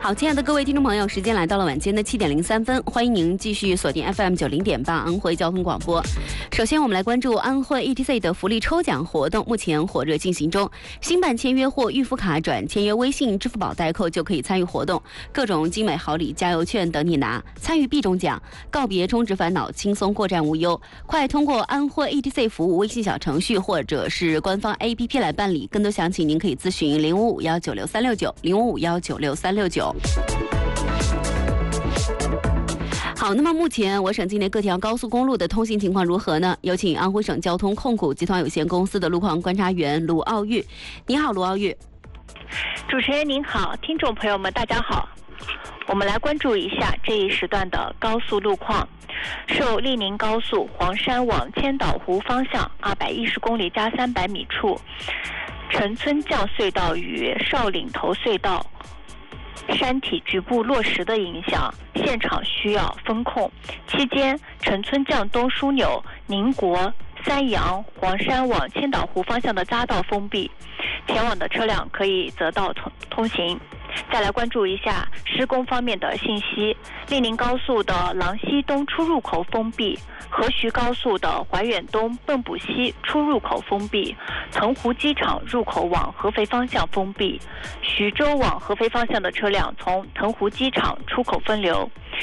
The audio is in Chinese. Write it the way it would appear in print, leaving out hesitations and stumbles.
好，亲爱的各位听众朋友，时间来到了晚间的7点03分，欢迎您继续锁定 FM90.8安徽交通广播。首先，我们来关注安徽 ETC 的福利抽奖活动，目前火热进行中。新办签约或预付卡转签约微信、支付宝代扣就可以参与活动，各种精美好礼、加油券等你拿，参与必中奖，告别充值烦恼，轻松过站无忧。快通过安徽 ETC 服务微信小程序或者是官方 APP 来办理，更多详情您可以咨询0551966369 0551966369。好，那么目前我省境内各条高速公路的通行情况如何呢？有请安徽省交通控股集团有限公司的路况观察员卢奥玉。你好，卢奥玉。 主持人您好，听众朋友们大家好。我们来关注一下这一时段的高速路况。受利宁高速黄山往千岛湖方向210公里加300米处，陈村将隧道与少岭头隧道山体局部落石的影响，现场需要封控。期间，陈村将东枢纽、宁国、三阳、黄山往千岛湖方向的匝道封闭，前往的车辆可以择道通行。再来关注一下施工方面的信息。利宁高速的郎西东出入口封闭，河徐高速的怀远东蚌埠西出入口封闭，腾湖机场入口往合肥方向封闭，徐州往合肥方向的车辆从腾湖机场出口分流。